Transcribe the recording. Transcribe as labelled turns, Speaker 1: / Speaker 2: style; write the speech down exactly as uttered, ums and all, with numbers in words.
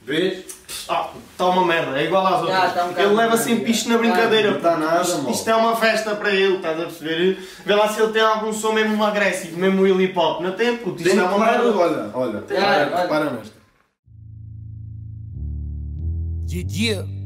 Speaker 1: Vês?
Speaker 2: Ah, está uma merda, é igual às outras.
Speaker 3: Já, tá um bocado
Speaker 2: Ele leva
Speaker 3: mais,
Speaker 2: sempre
Speaker 3: já.
Speaker 2: isto na brincadeira.
Speaker 1: Não está nada,
Speaker 2: isto,
Speaker 1: mal.
Speaker 2: isto é uma festa para ele, estás a perceber? Vê lá se ele tem algum som mesmo agressivo, mesmo o hip hop. Não tem, puto, isto
Speaker 1: Tem
Speaker 2: é uma
Speaker 1: claro,
Speaker 2: merda.
Speaker 1: olha, olha,
Speaker 3: Yeah,
Speaker 1: repara, repara nesta.
Speaker 4: Yeah, yeah.